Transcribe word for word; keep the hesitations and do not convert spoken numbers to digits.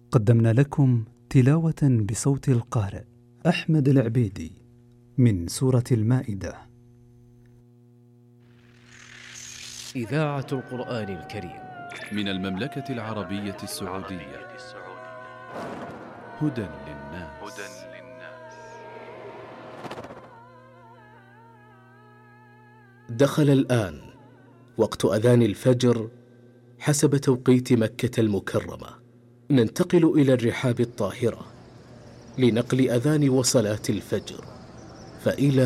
قدمنا لكم تلاوة بصوت القارئ أحمد العبيدي من سورة المائدة. إذاعة القرآن الكريم من المملكة العربية السعودية. هدى للناس. دخل الآن وقت أذان الفجر حسب توقيت مكة المكرمة. ننتقل إلى الرحاب الطاهرة لنقل أذان وصلاة الفجر، فإلى